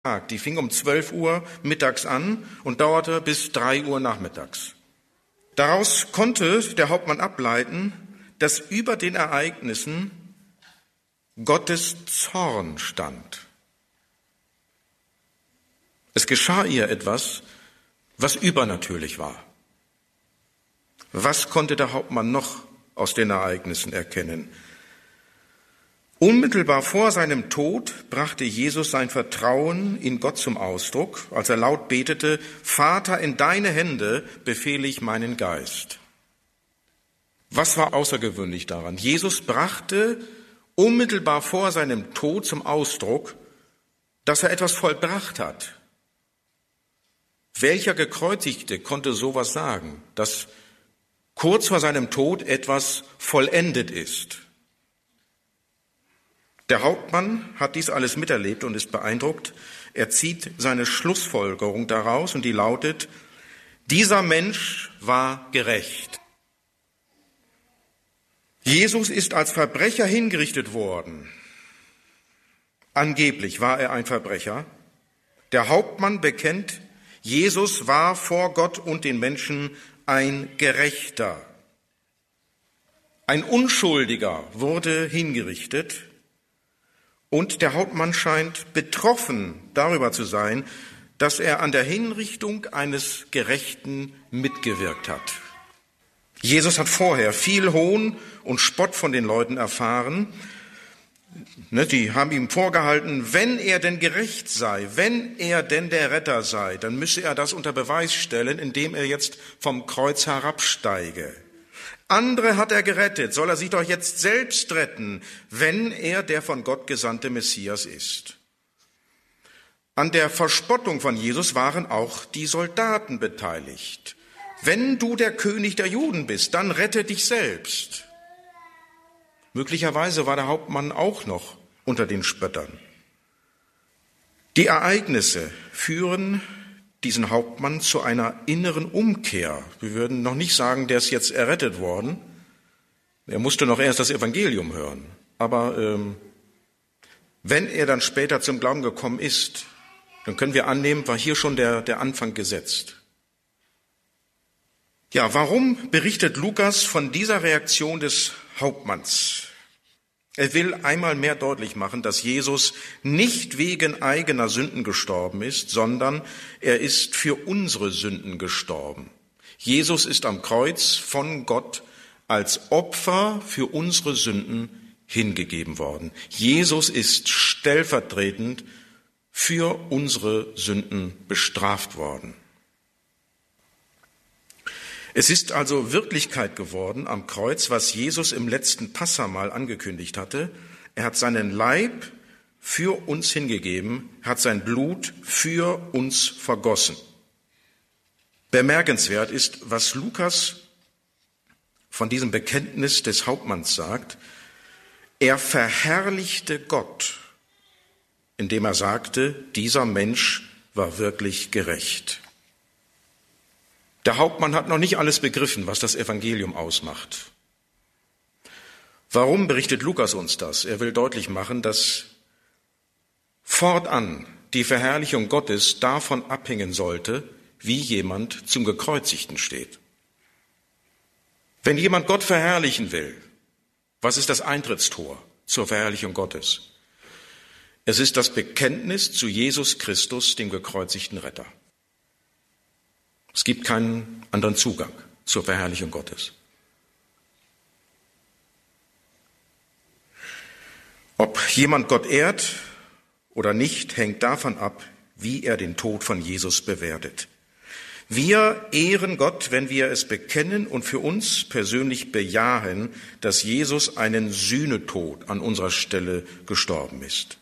Die fing um 12 Uhr mittags an und dauerte bis 3 Uhr nachmittags. Daraus konnte der Hauptmann ableiten, dass über den Ereignissen Gottes Zorn stand. Es geschah ihr etwas, was übernatürlich war. Was konnte der Hauptmann noch aus den Ereignissen erkennen? Unmittelbar vor seinem Tod brachte Jesus sein Vertrauen in Gott zum Ausdruck, als er laut betete: Vater, in deine Hände befehle ich meinen Geist. Was war außergewöhnlich daran? Jesus brachte unmittelbar vor seinem Tod zum Ausdruck, dass er etwas vollbracht hat. Welcher Gekreuzigte konnte sowas sagen, dass kurz vor seinem Tod etwas vollendet ist? Der Hauptmann hat dies alles miterlebt und ist beeindruckt. Er zieht seine Schlussfolgerung daraus und die lautet: Dieser Mensch war gerecht. Jesus ist als Verbrecher hingerichtet worden. Angeblich war er ein Verbrecher. Der Hauptmann bekennt, Jesus war vor Gott und den Menschen ein Gerechter. Ein Unschuldiger wurde hingerichtet. Und der Hauptmann scheint betroffen darüber zu sein, dass er an der Hinrichtung eines Gerechten mitgewirkt hat. Jesus hat vorher viel Hohn und Spott von den Leuten erfahren. Die haben ihm vorgehalten, wenn er denn gerecht sei, wenn er denn der Retter sei, dann müsse er das unter Beweis stellen, indem er jetzt vom Kreuz herabsteige. Andere hat er gerettet, soll er sich doch jetzt selbst retten, wenn er der von Gott gesandte Messias ist. An der Verspottung von Jesus waren auch die Soldaten beteiligt. Wenn du der König der Juden bist, dann rette dich selbst. Möglicherweise war der Hauptmann auch noch unter den Spöttern. Die Ereignisse führen diesen Hauptmann zu einer inneren Umkehr. Wir würden noch nicht sagen, der ist jetzt errettet worden. Er musste noch erst das Evangelium hören. Aber wenn er dann später zum Glauben gekommen ist, dann können wir annehmen, war hier schon der Anfang gesetzt. Ja, warum berichtet Lukas von dieser Reaktion des Hauptmanns? Er will einmal mehr deutlich machen, dass Jesus nicht wegen eigener Sünden gestorben ist, sondern er ist für unsere Sünden gestorben. Jesus ist am Kreuz von Gott als Opfer für unsere Sünden hingegeben worden. Jesus ist stellvertretend für unsere Sünden bestraft worden. Es ist also Wirklichkeit geworden am Kreuz, was Jesus im letzten Passamahl angekündigt hatte. Er hat seinen Leib für uns hingegeben, hat sein Blut für uns vergossen. Bemerkenswert ist, was Lukas von diesem Bekenntnis des Hauptmanns sagt. Er verherrlichte Gott, indem er sagte, dieser Mensch war wirklich gerecht. Der Hauptmann hat noch nicht alles begriffen, was das Evangelium ausmacht. Warum berichtet Lukas uns das? Er will deutlich machen, dass fortan die Verherrlichung Gottes davon abhängen sollte, wie jemand zum Gekreuzigten steht. Wenn jemand Gott verherrlichen will, was ist das Eintrittstor zur Verherrlichung Gottes? Es ist das Bekenntnis zu Jesus Christus, dem gekreuzigten Retter. Es gibt keinen anderen Zugang zur Verherrlichung Gottes. Ob jemand Gott ehrt oder nicht, hängt davon ab, wie er den Tod von Jesus bewertet. Wir ehren Gott, wenn wir es bekennen und für uns persönlich bejahen, dass Jesus einen Sühnetod an unserer Stelle gestorben ist.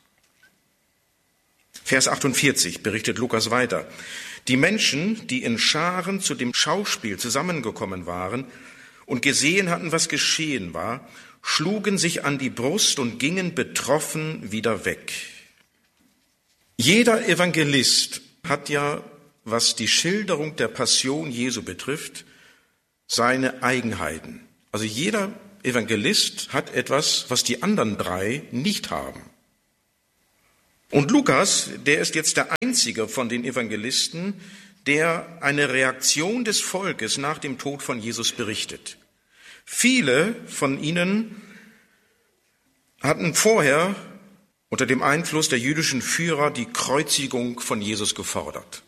Vers 48 berichtet Lukas weiter. Die Menschen, die in Scharen zu dem Schauspiel zusammengekommen waren und gesehen hatten, was geschehen war, schlugen sich an die Brust und gingen betroffen wieder weg. Jeder Evangelist hat ja, was die Schilderung der Passion Jesu betrifft, seine Eigenheiten. Also jeder Evangelist hat etwas, was die anderen drei nicht haben. Und Lukas, der ist jetzt der einzige von den Evangelisten, der eine Reaktion des Volkes nach dem Tod von Jesus berichtet. Viele von ihnen hatten vorher unter dem Einfluss der jüdischen Führer die Kreuzigung von Jesus gefordert.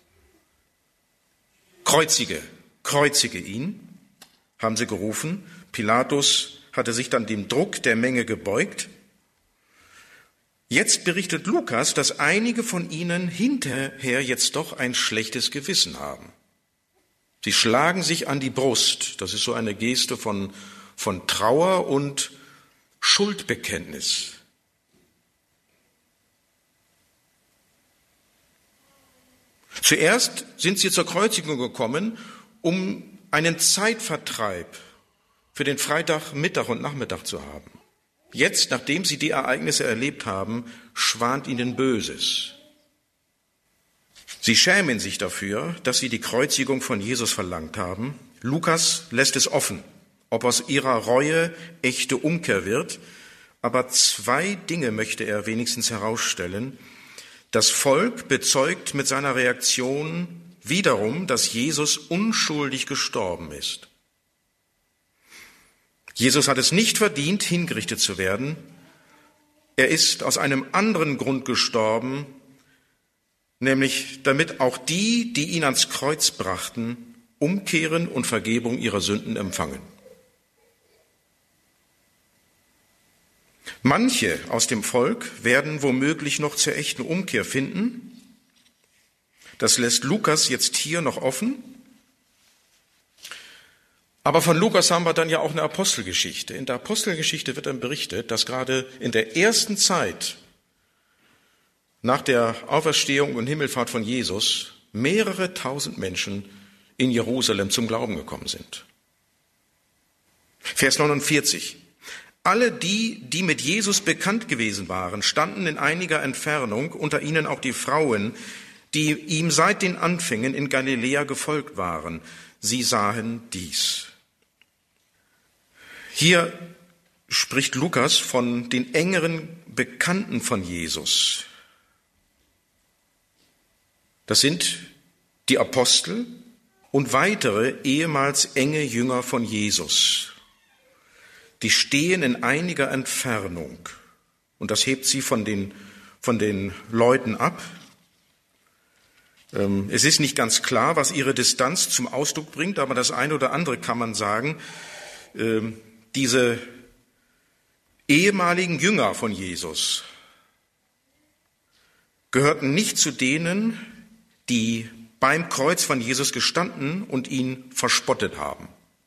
Kreuzige ihn, haben sie gerufen. Pilatus hatte sich dann dem Druck der Menge gebeugt. Jetzt berichtet Lukas, dass einige von ihnen hinterher jetzt doch ein schlechtes Gewissen haben. Sie schlagen sich an die Brust. Das ist so eine Geste von Trauer und Schuldbekenntnis. Zuerst sind sie zur Kreuzigung gekommen, um einen Zeitvertreib für den Freitag, Mittag und Nachmittag zu haben. Jetzt, nachdem sie die Ereignisse erlebt haben, schwant ihnen Böses. Sie schämen sich dafür, dass sie die Kreuzigung von Jesus verlangt haben. Lukas lässt es offen, ob aus ihrer Reue echte Umkehr wird. Aber 2 Dinge möchte er wenigstens herausstellen. Das Volk bezeugt mit seiner Reaktion wiederum, dass Jesus unschuldig gestorben ist. Jesus hat es nicht verdient, hingerichtet zu werden. Er ist aus einem anderen Grund gestorben, nämlich damit auch die, die ihn ans Kreuz brachten, umkehren und Vergebung ihrer Sünden empfangen. Manche aus dem Volk werden womöglich noch zur echten Umkehr finden. Das lässt Lukas jetzt hier noch offen. Aber von Lukas haben wir dann ja auch eine Apostelgeschichte. In der Apostelgeschichte wird dann berichtet, dass gerade in der ersten Zeit nach der Auferstehung und Himmelfahrt von Jesus mehrere tausend Menschen in Jerusalem zum Glauben gekommen sind. Vers 49. Alle die, die mit Jesus bekannt gewesen waren, standen in einiger Entfernung, unter ihnen auch die Frauen, die ihm seit den Anfängen in Galiläa gefolgt waren. Sie sahen dies. Hier spricht Lukas von den engeren Bekannten von Jesus. Das sind die Apostel und weitere ehemals enge Jünger von Jesus. Die stehen in einiger Entfernung und das hebt sie von den Leuten ab. Es ist nicht ganz klar, was ihre Distanz zum Ausdruck bringt, aber das eine oder andere kann man sagen. Diese ehemaligen Jünger von Jesus gehörten nicht zu denen, die beim Kreuz von Jesus gestanden und ihn verspottet haben.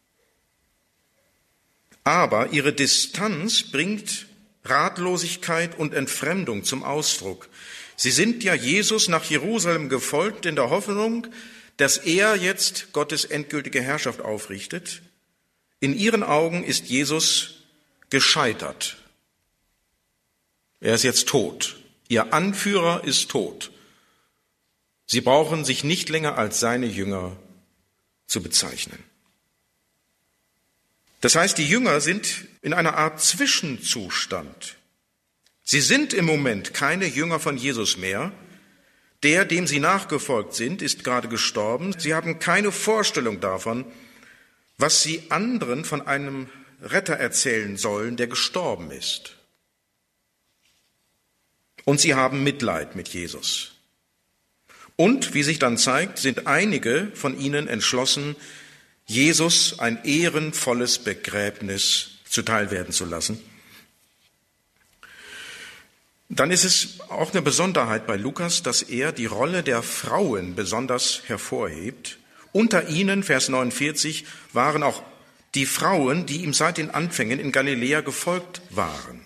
Aber ihre Distanz bringt Ratlosigkeit und Entfremdung zum Ausdruck. Sie sind ja Jesus nach Jerusalem gefolgt in der Hoffnung, dass er jetzt Gottes endgültige Herrschaft aufrichtet. In ihren Augen ist Jesus gescheitert. Er ist jetzt tot. Ihr Anführer ist tot. Sie brauchen sich nicht länger als seine Jünger zu bezeichnen. Das heißt, die Jünger sind in einer Art Zwischenzustand. Sie sind im Moment keine Jünger von Jesus mehr. Der, dem sie nachgefolgt sind, ist gerade gestorben. Sie haben keine Vorstellung davon, was sie anderen von einem Retter erzählen sollen, der gestorben ist. Und sie haben Mitleid mit Jesus. Und, wie sich dann zeigt, sind einige von ihnen entschlossen, Jesus ein ehrenvolles Begräbnis zuteilwerden zu lassen. Dann ist es auch eine Besonderheit bei Lukas, dass er die Rolle der Frauen besonders hervorhebt. Unter ihnen, Vers 49, waren auch die Frauen, die ihm seit den Anfängen in Galiläa gefolgt waren.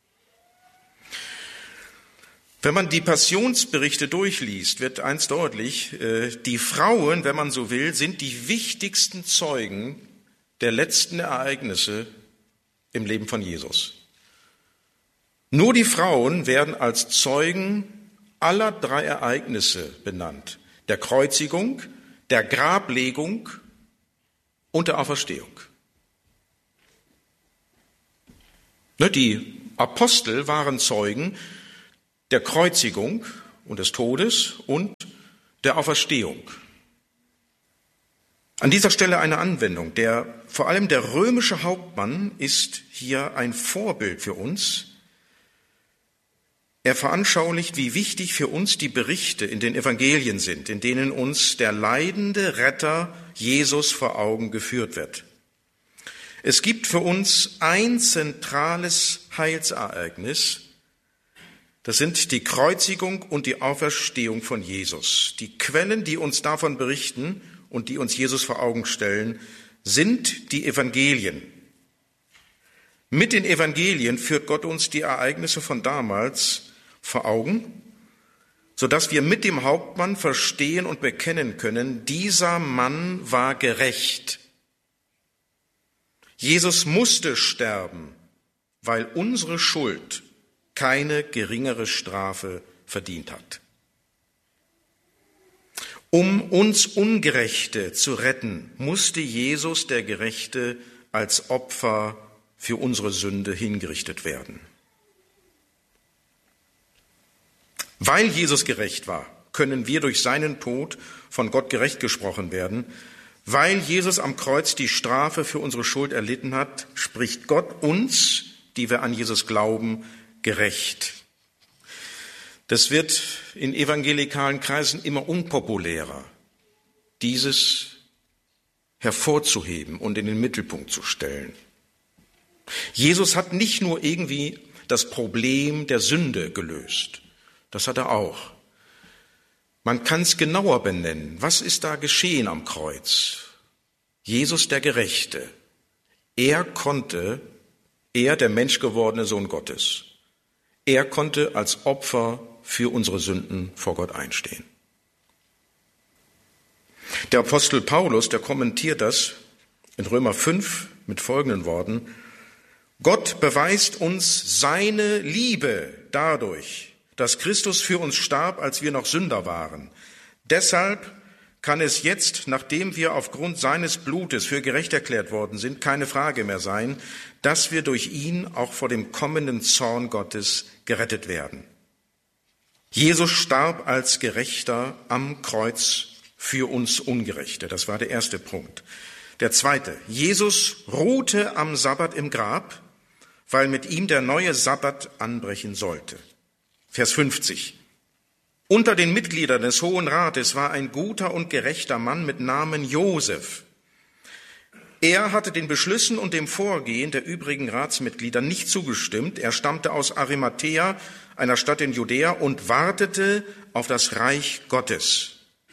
Wenn man die Passionsberichte durchliest, wird eins deutlich: Die Frauen, wenn man so will, sind die wichtigsten Zeugen der letzten Ereignisse im Leben von Jesus. Nur die Frauen werden als Zeugen aller 3 Ereignisse benannt: der Kreuzigung, der Grablegung und der Auferstehung. Die Apostel waren Zeugen der Kreuzigung und des Todes und der Auferstehung. An dieser Stelle eine Anwendung. Vor allem der römische Hauptmann ist hier ein Vorbild für uns. Er veranschaulicht, wie wichtig für uns die Berichte in den Evangelien sind, in denen uns der leidende Retter Jesus vor Augen geführt wird. Es gibt für uns ein zentrales Heilsereignis. Das sind die Kreuzigung und die Auferstehung von Jesus. Die Quellen, die uns davon berichten und die uns Jesus vor Augen stellen, sind die Evangelien. Mit den Evangelien führt Gott uns die Ereignisse von damals vor Augen, sodass wir mit dem Hauptmann verstehen und bekennen können, dieser Mann war gerecht. Jesus musste sterben, weil unsere Schuld keine geringere Strafe verdient hat. Um uns Ungerechte zu retten, musste Jesus, der Gerechte, als Opfer für unsere Sünde hingerichtet werden. Weil Jesus gerecht war, können wir durch seinen Tod von Gott gerecht gesprochen werden. Weil Jesus am Kreuz die Strafe für unsere Schuld erlitten hat, spricht Gott uns, die wir an Jesus glauben, gerecht. Das wird in evangelikalen Kreisen immer unpopulärer, dieses hervorzuheben und in den Mittelpunkt zu stellen. Jesus hat nicht nur irgendwie das Problem der Sünde gelöst. Das hat er auch. Man kann es genauer benennen. Was ist da geschehen am Kreuz? Jesus der Gerechte. Er, der menschgewordene Sohn Gottes, er konnte als Opfer für unsere Sünden vor Gott einstehen. Der Apostel Paulus, der kommentiert das in Römer 5 mit folgenden Worten: Gott beweist uns seine Liebe dadurch, dass Christus für uns starb, als wir noch Sünder waren. Deshalb kann es jetzt, nachdem wir aufgrund seines Blutes für gerecht erklärt worden sind, keine Frage mehr sein, dass wir durch ihn auch vor dem kommenden Zorn Gottes gerettet werden. Jesus starb als Gerechter am Kreuz für uns Ungerechte. Das war der erste Punkt. Der zweite: Jesus ruhte am Sabbat im Grab, weil mit ihm der neue Sabbat anbrechen sollte. Vers 50. Unter den Mitgliedern des Hohen Rates war ein guter und gerechter Mann mit Namen Josef. Er hatte den Beschlüssen und dem Vorgehen der übrigen Ratsmitglieder nicht zugestimmt. Er stammte aus Arimathäa, einer Stadt in Judäa, und wartete auf das Reich Gottes.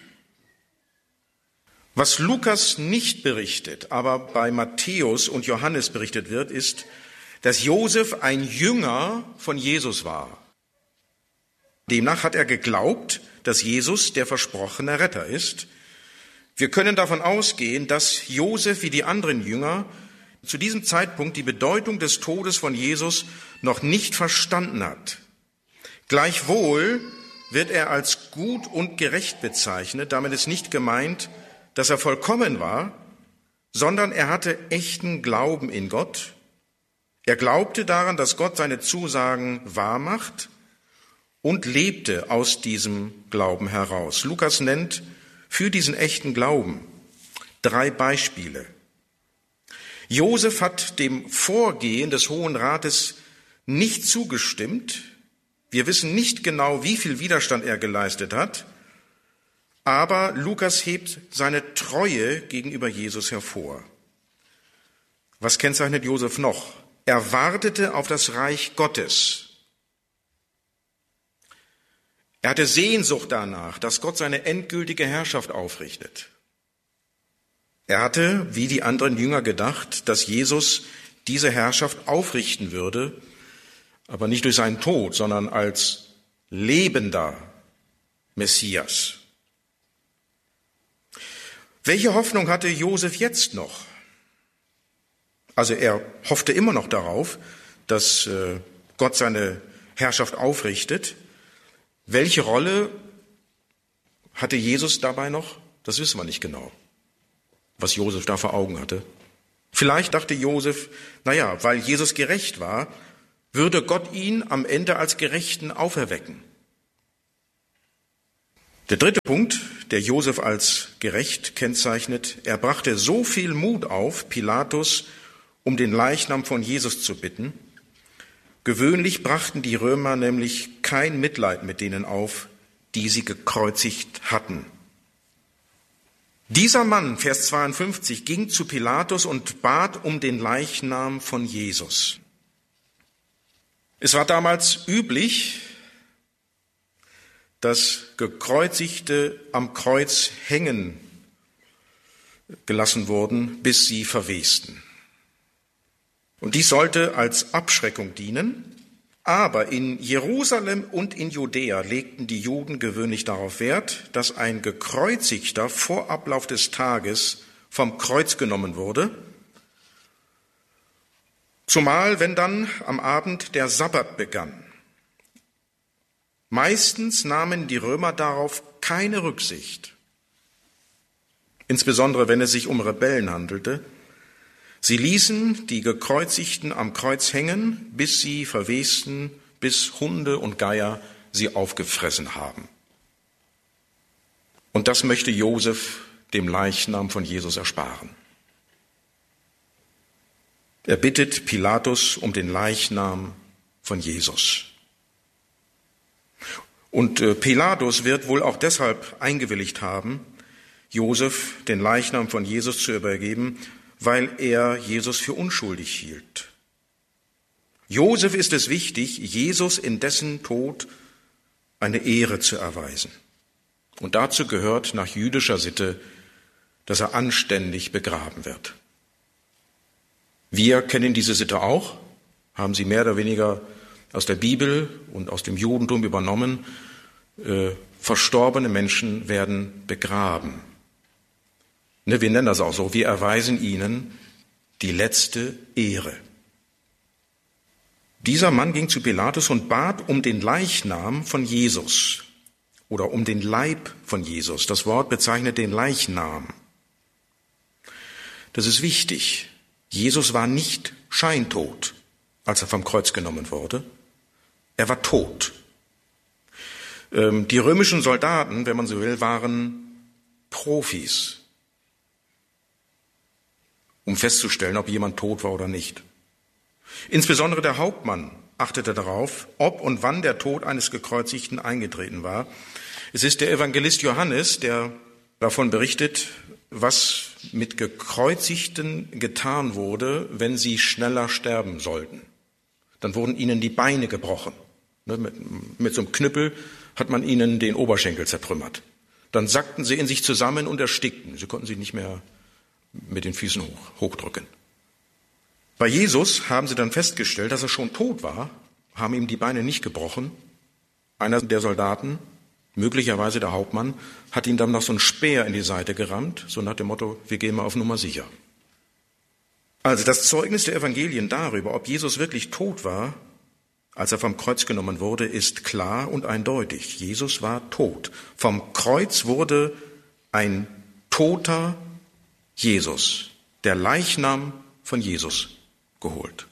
Was Lukas nicht berichtet, aber bei Matthäus und Johannes berichtet wird, ist, dass Josef ein Jünger von Jesus war. Demnach hat er geglaubt, dass Jesus der versprochene Retter ist. Wir können davon ausgehen, dass Josef wie die anderen Jünger zu diesem Zeitpunkt die Bedeutung des Todes von Jesus noch nicht verstanden hat. Gleichwohl wird er als gut und gerecht bezeichnet. Damit ist nicht gemeint, dass er vollkommen war, sondern er hatte echten Glauben in Gott. Er glaubte daran, dass Gott seine Zusagen wahr macht, und lebte aus diesem Glauben heraus. Lukas nennt für diesen echten Glauben 3 Beispiele. Josef hat dem Vorgehen des Hohen Rates nicht zugestimmt. Wir wissen nicht genau, wie viel Widerstand er geleistet hat, aber Lukas hebt seine Treue gegenüber Jesus hervor. Was kennzeichnet Josef noch? Er wartete auf das Reich Gottes. Er hatte Sehnsucht danach, dass Gott seine endgültige Herrschaft aufrichtet. Er hatte, wie die anderen Jünger, gedacht, dass Jesus diese Herrschaft aufrichten würde, aber nicht durch seinen Tod, sondern als lebender Messias. Welche Hoffnung hatte Josef jetzt noch? Also er hoffte immer noch darauf, dass Gott seine Herrschaft aufrichtet. Welche Rolle hatte Jesus dabei noch? Das wissen wir nicht genau, was Josef da vor Augen hatte. Vielleicht dachte Josef, weil Jesus gerecht war, würde Gott ihn am Ende als Gerechten auferwecken. Der dritte Punkt, der Josef als gerecht kennzeichnet: Er brachte so viel Mut auf, Pilatus um den Leichnam von Jesus zu bitten. Gewöhnlich brachten die Römer nämlich kein Mitleid mit denen auf, die sie gekreuzigt hatten. Dieser Mann, Vers 52, ging zu Pilatus und bat um den Leichnam von Jesus. Es war damals üblich, dass Gekreuzigte am Kreuz hängen gelassen wurden, bis sie verwesten. Und dies sollte als Abschreckung dienen, aber in Jerusalem und in Judäa legten die Juden gewöhnlich darauf Wert, dass ein Gekreuzigter vor Ablauf des Tages vom Kreuz genommen wurde, zumal wenn dann am Abend der Sabbat begann. Meistens nahmen die Römer darauf keine Rücksicht, insbesondere wenn es sich um Rebellen handelte. Sie ließen die Gekreuzigten am Kreuz hängen, bis sie verwesten, bis Hunde und Geier sie aufgefressen haben. Und das möchte Josef dem Leichnam von Jesus ersparen. Er bittet Pilatus um den Leichnam von Jesus. Und Pilatus wird wohl auch deshalb eingewilligt haben, Josef den Leichnam von Jesus zu übergeben, weil er Jesus für unschuldig hielt. Josef ist es wichtig, Jesus in dessen Tod eine Ehre zu erweisen. Und dazu gehört nach jüdischer Sitte, dass er anständig begraben wird. Wir kennen diese Sitte auch, haben sie mehr oder weniger aus der Bibel und aus dem Judentum übernommen. Verstorbene Menschen werden begraben. Wir nennen das auch so, wir erweisen ihnen die letzte Ehre. Dieser Mann ging zu Pilatus und bat um den Leichnam von Jesus oder um den Leib von Jesus. Das Wort bezeichnet den Leichnam. Das ist wichtig. Jesus war nicht scheintot, als er vom Kreuz genommen wurde. Er war tot. Die römischen Soldaten, wenn man so will, waren Profis, um festzustellen, ob jemand tot war oder nicht. Insbesondere der Hauptmann achtete darauf, ob und wann der Tod eines Gekreuzigten eingetreten war. Es ist der Evangelist Johannes, der davon berichtet, was mit Gekreuzigten getan wurde, wenn sie schneller sterben sollten. Dann wurden ihnen die Beine gebrochen. Mit so einem Knüppel hat man ihnen den Oberschenkel zertrümmert. Dann sackten sie in sich zusammen und erstickten. Sie konnten sich nicht mehr mit den Füßen hochdrücken. Bei Jesus haben sie dann festgestellt, dass er schon tot war, haben ihm die Beine nicht gebrochen. Einer der Soldaten, möglicherweise der Hauptmann, hat ihm dann noch so einen Speer in die Seite gerammt, so nach dem Motto, wir gehen mal auf Nummer sicher. Also das Zeugnis der Evangelien darüber, ob Jesus wirklich tot war, als er vom Kreuz genommen wurde, ist klar und eindeutig. Jesus war tot. Vom Kreuz wurde ein toter Jesus, der Leichnam von Jesus, geholt.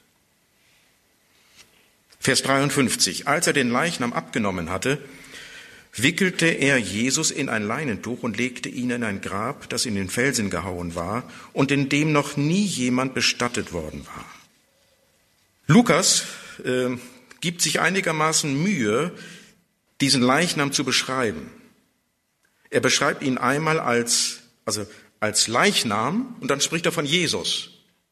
Vers 53. Als er den Leichnam abgenommen hatte, wickelte er Jesus in ein Leinentuch und legte ihn in ein Grab, das in den Felsen gehauen war und in dem noch nie jemand bestattet worden war. Lukas gibt sich einigermaßen Mühe, diesen Leichnam zu beschreiben. Er beschreibt ihn einmal als Leichnam und dann spricht er von Jesus.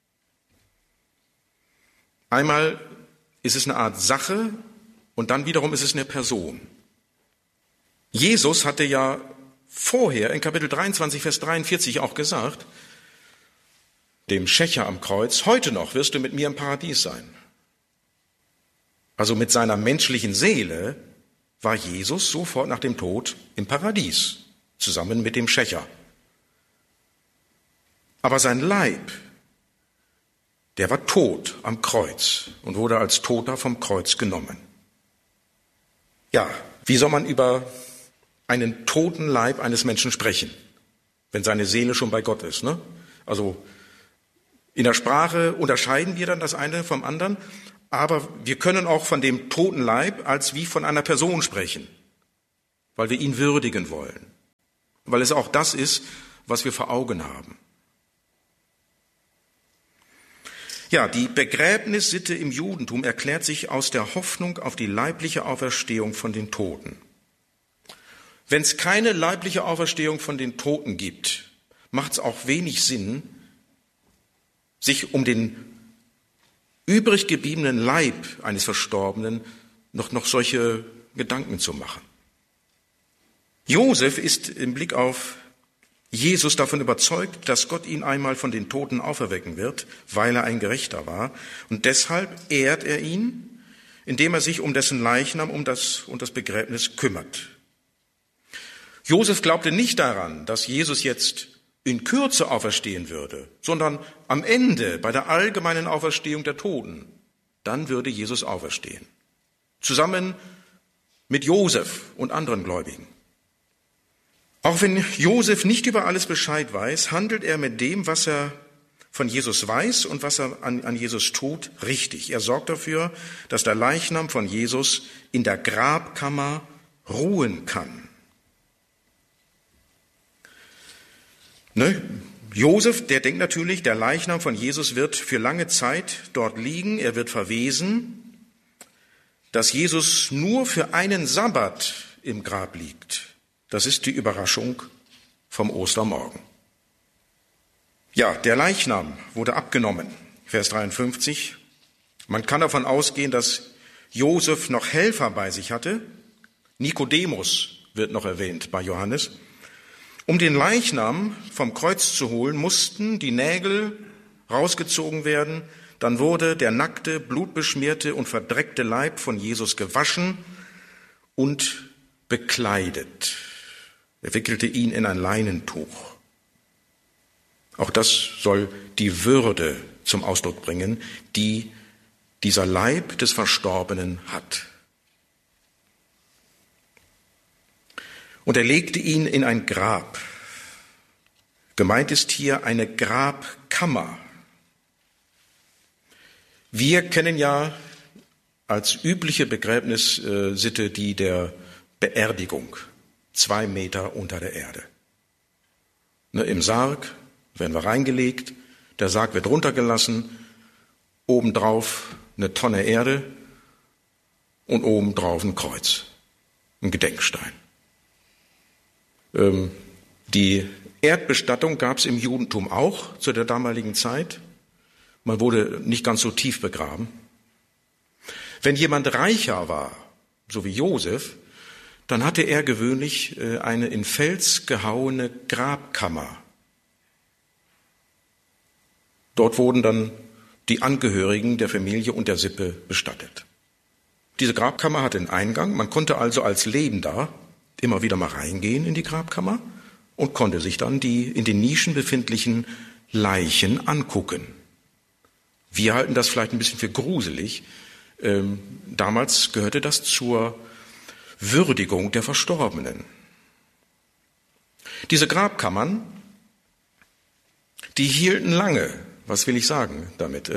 Einmal ist es eine Art Sache und dann wiederum ist es eine Person. Jesus hatte ja vorher in Kapitel 23, Vers 43 auch gesagt, dem Schächer am Kreuz, heute noch wirst du mit mir im Paradies sein. Also mit seiner menschlichen Seele war Jesus sofort nach dem Tod im Paradies, zusammen mit dem Schächer. Aber sein Leib, der war tot am Kreuz und wurde als Toter vom Kreuz genommen. Ja, wie soll man über einen toten Leib eines Menschen sprechen, wenn seine Seele schon bei Gott ist, ne? Also in der Sprache unterscheiden wir dann das eine vom anderen, aber wir können auch von dem toten Leib als wie von einer Person sprechen. weil wir ihn würdigen wollen, weil es auch das ist, was wir vor Augen haben. Ja, die Begräbnissitte im Judentum erklärt sich aus der Hoffnung auf die leibliche Auferstehung von den Toten. Wenn es keine leibliche Auferstehung von den Toten gibt, macht es auch wenig Sinn, sich um den übrig gebliebenen Leib eines Verstorbenen noch solche Gedanken zu machen. Josef ist im Blick auf Jesus davon überzeugt, dass Gott ihn einmal von den Toten auferwecken wird, weil er ein Gerechter war. Und deshalb ehrt er ihn, indem er sich um dessen Leichnam und das Begräbnis kümmert. Josef glaubte nicht daran, dass Jesus jetzt in Kürze auferstehen würde, sondern am Ende, bei der allgemeinen Auferstehung der Toten, dann würde Jesus auferstehen. Zusammen mit Josef und anderen Gläubigen. Auch wenn Josef nicht über alles Bescheid weiß, handelt er mit dem, was er von Jesus weiß und was er an Jesus tut, richtig. Er sorgt dafür, dass der Leichnam von Jesus in der Grabkammer ruhen kann. Josef, der denkt natürlich, der Leichnam von Jesus wird für lange Zeit dort liegen, er wird verwesen, dass Jesus nur für einen Sabbat im Grab liegt. Das ist die Überraschung vom Ostermorgen. Ja, der Leichnam wurde abgenommen. Vers 53. Man kann davon ausgehen, dass Josef noch Helfer bei sich hatte. Nikodemus wird noch erwähnt bei Johannes. Um den Leichnam vom Kreuz zu holen, mussten die Nägel rausgezogen werden. Dann wurde der nackte, blutbeschmierte und verdreckte Leib von Jesus gewaschen und bekleidet. Er wickelte ihn in ein Leinentuch. Auch das soll die Würde zum Ausdruck bringen, die dieser Leib des Verstorbenen hat. Und er legte ihn in ein Grab. Gemeint ist hier eine Grabkammer. Wir kennen ja als übliche Begräbnissitte die der Beerdigung. 2 Meter unter der Erde. Im Sarg werden wir reingelegt, der Sarg wird runtergelassen, obendrauf eine Tonne Erde und obendrauf ein Kreuz, ein Gedenkstein. Die Erdbestattung gab es im Judentum auch zu der damaligen Zeit. Man wurde nicht ganz so tief begraben. Wenn jemand reicher war, so wie Josef, dann hatte er gewöhnlich eine in Fels gehauene Grabkammer. Dort wurden dann die Angehörigen der Familie und der Sippe bestattet. Diese Grabkammer hatte einen Eingang. Man konnte also als Lebender immer wieder mal reingehen in die Grabkammer und konnte sich dann die in den Nischen befindlichen Leichen angucken. Wir halten das vielleicht ein bisschen für gruselig. Damals gehörte das zur Würdigung der Verstorbenen. Diese Grabkammern, die hielten lange. Was will ich sagen damit?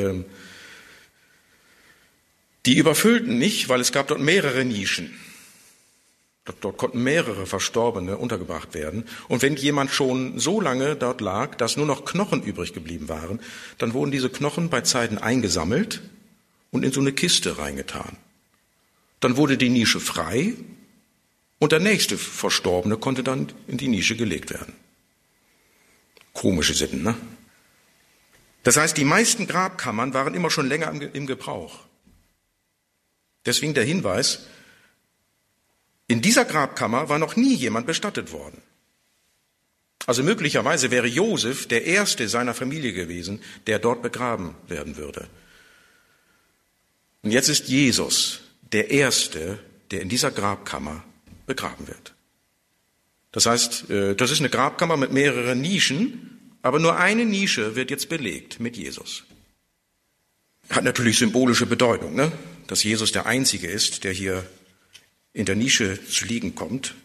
Die überfüllten nicht, weil es gab dort mehrere Nischen. Dort konnten mehrere Verstorbene untergebracht werden. Und wenn jemand schon so lange dort lag, dass nur noch Knochen übrig geblieben waren, dann wurden diese Knochen bei Zeiten eingesammelt und in so eine Kiste reingetan. Dann wurde die Nische frei und der nächste Verstorbene konnte dann in die Nische gelegt werden. Komische Sitten, ne? Das heißt, die meisten Grabkammern waren immer schon länger im Gebrauch. Deswegen der Hinweis, in dieser Grabkammer war noch nie jemand bestattet worden. Also möglicherweise wäre Josef der erste seiner Familie gewesen, der dort begraben werden würde. Und jetzt ist Jesus der Erste, der in dieser Grabkammer begraben wird. Das heißt, das ist eine Grabkammer mit mehreren Nischen, aber nur eine Nische wird jetzt belegt mit Jesus. Hat natürlich symbolische Bedeutung, ne? Dass Jesus der Einzige ist, der hier in der Nische zu liegen kommt.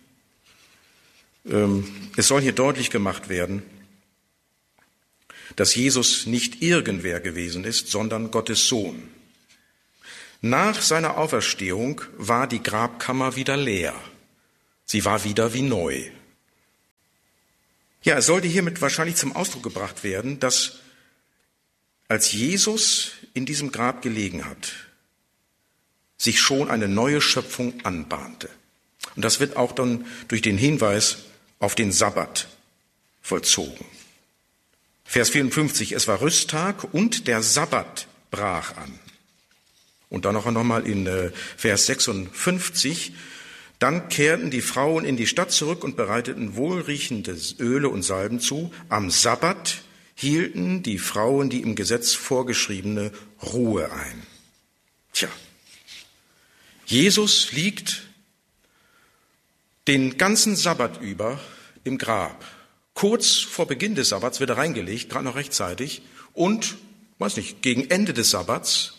Es soll hier deutlich gemacht werden, dass Jesus nicht irgendwer gewesen ist, sondern Gottes Sohn. Nach seiner Auferstehung war die Grabkammer wieder leer. Sie war wieder wie neu. Ja, es sollte hiermit wahrscheinlich zum Ausdruck gebracht werden, dass als Jesus in diesem Grab gelegen hat, sich schon eine neue Schöpfung anbahnte. Und das wird auch dann durch den Hinweis auf den Sabbat vollzogen. Vers 54, es war Rüsttag und der Sabbat brach an. Und dann noch einmal in Vers 56, dann kehrten die Frauen in die Stadt zurück und bereiteten wohlriechende Öle und Salben zu. Am Sabbat hielten die Frauen die im Gesetz vorgeschriebene Ruhe ein. Tja, Jesus liegt den ganzen Sabbat über im Grab. Kurz vor Beginn des Sabbats wird er reingelegt, gerade noch rechtzeitig. Und, gegen Ende des Sabbats,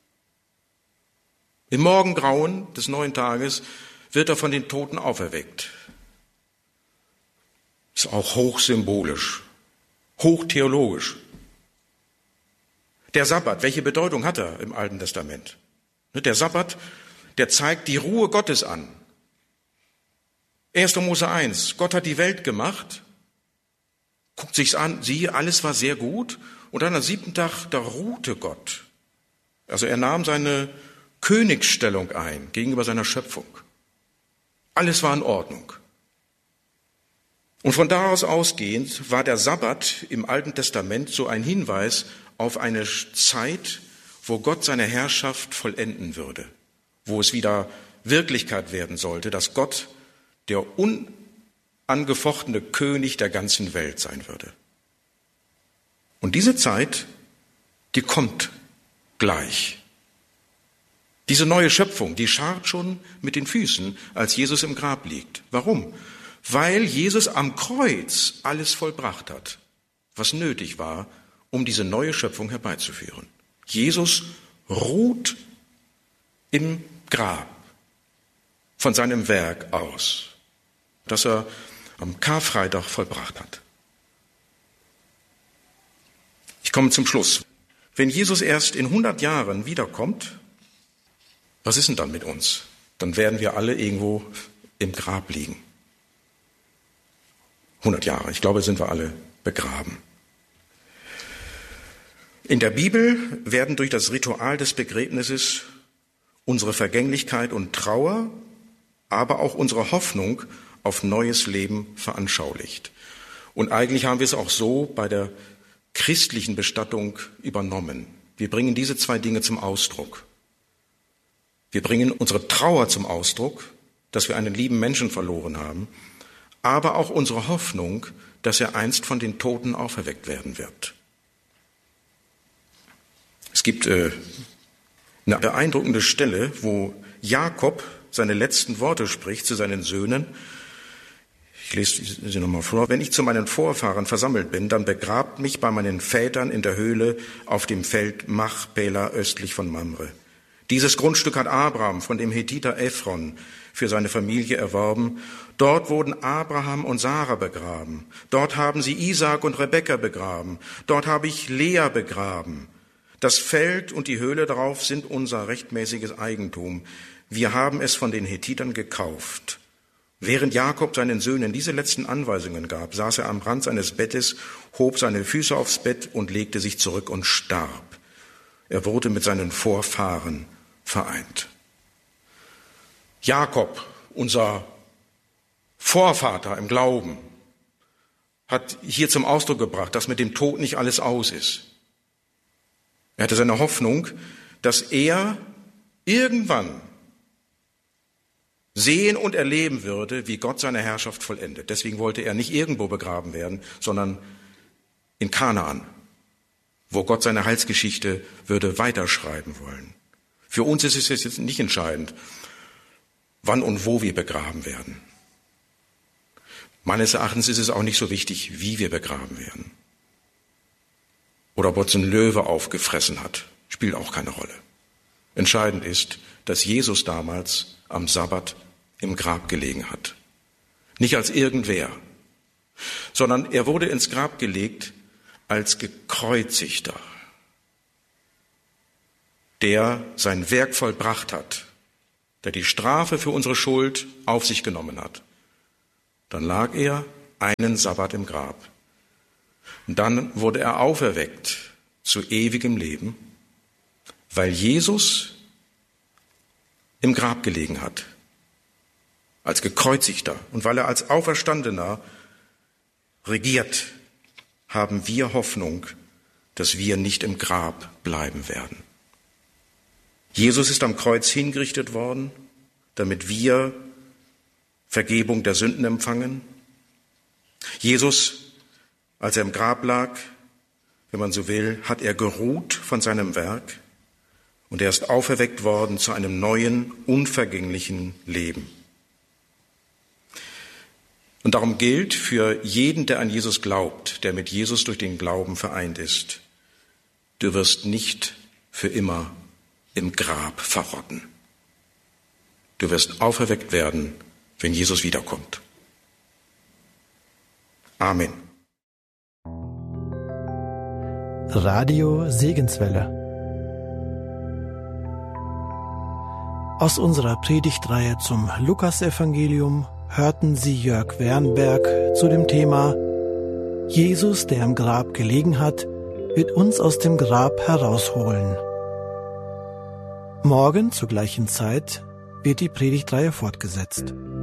im Morgengrauen des neuen Tages, wird er von den Toten auferweckt. Ist auch hochsymbolisch, hochtheologisch. Der Sabbat, welche Bedeutung hat er im Alten Testament? Der Sabbat, der zeigt die Ruhe Gottes an. 1. Mose 1, Gott hat die Welt gemacht, guckt sich's an, siehe, alles war sehr gut, und dann am 7. Tag, da ruhte Gott. Also er nahm seine Königsstellung ein gegenüber seiner Schöpfung. Alles war in Ordnung. Und von daraus ausgehend war der Sabbat im Alten Testament so ein Hinweis auf eine Zeit, wo Gott seine Herrschaft vollenden würde, wo es wieder Wirklichkeit werden sollte, dass Gott der unangefochtene König der ganzen Welt sein würde. Und diese Zeit, die kommt gleich. Diese neue Schöpfung, die scharrt schon mit den Füßen, als Jesus im Grab liegt. Warum? Weil Jesus am Kreuz alles vollbracht hat, was nötig war, um diese neue Schöpfung herbeizuführen. Jesus ruht im Grab von seinem Werk aus, das er am Karfreitag vollbracht hat. Ich komme zum Schluss. Wenn Jesus erst in 100 Jahren wiederkommt, was ist denn dann mit uns? Dann werden wir alle irgendwo im Grab liegen. 100 Jahre, ich glaube, sind wir alle begraben. In der Bibel werden durch das Ritual des Begräbnisses unsere Vergänglichkeit und Trauer, aber auch unsere Hoffnung auf neues Leben veranschaulicht. Und eigentlich haben wir es auch so bei der christlichen Bestattung übernommen. Wir bringen diese zwei Dinge zum Ausdruck. Wir bringen unsere Trauer zum Ausdruck, dass wir einen lieben Menschen verloren haben, aber auch unsere Hoffnung, dass er einst von den Toten auferweckt werden wird. Es gibt eine beeindruckende Stelle, wo Jakob seine letzten Worte spricht zu seinen Söhnen. Ich lese sie nochmal vor. Wenn ich zu meinen Vorfahren versammelt bin, dann begrabt mich bei meinen Vätern in der Höhle auf dem Feld Machpela östlich von Mamre. Dieses Grundstück hat Abraham von dem Hethiter Ephron für seine Familie erworben. Dort wurden Abraham und Sarah begraben. Dort haben sie Isaak und Rebekka begraben. Dort habe ich Lea begraben. Das Feld und die Höhle darauf sind unser rechtmäßiges Eigentum. Wir haben es von den Hethitern gekauft. Während Jakob seinen Söhnen diese letzten Anweisungen gab, saß er am Rand seines Bettes, hob seine Füße aufs Bett und legte sich zurück und starb. Er wurde mit seinen Vorfahren vereint. Jakob, unser Vorvater im Glauben, hat hier zum Ausdruck gebracht, dass mit dem Tod nicht alles aus ist. Er hatte seine Hoffnung, dass er irgendwann sehen und erleben würde, wie Gott seine Herrschaft vollendet. Deswegen wollte er nicht irgendwo begraben werden, sondern in Kanaan, wo Gott seine Heilsgeschichte würde weiterschreiben wollen. Für uns ist es jetzt nicht entscheidend, wann und wo wir begraben werden. Meines Erachtens ist es auch nicht so wichtig, wie wir begraben werden. Oder ob uns ein Löwe aufgefressen hat, spielt auch keine Rolle. Entscheidend ist, dass Jesus damals am Sabbat im Grab gelegen hat. Nicht als irgendwer, sondern er wurde ins Grab gelegt als Gekreuzigter, der sein Werk vollbracht hat, der die Strafe für unsere Schuld auf sich genommen hat Dann lag er einen Sabbat im Grab. Und dann wurde er auferweckt zu ewigem Leben, weil Jesus im Grab gelegen hat, als Gekreuzigter. Und weil er als Auferstandener regiert, haben wir Hoffnung, dass wir nicht im Grab bleiben werden. Jesus ist am Kreuz hingerichtet worden, damit wir Vergebung der Sünden empfangen. Jesus, als er im Grab lag, wenn man so will, hat er geruht von seinem Werk und er ist auferweckt worden zu einem neuen, unvergänglichen Leben. Und darum gilt für jeden, der an Jesus glaubt, der mit Jesus durch den Glauben vereint ist: Du wirst nicht für immer im Grab verrotten. Du wirst auferweckt werden, wenn Jesus wiederkommt. Amen. Radio Segenswelle. Aus unserer Predigtreihe zum Lukasevangelium hörten Sie Jörg Wernberg zu dem Thema Jesus, der im Grab gelegen hat, wird uns aus dem Grab herausholen. Morgen zur gleichen Zeit wird die Predigtreihe fortgesetzt.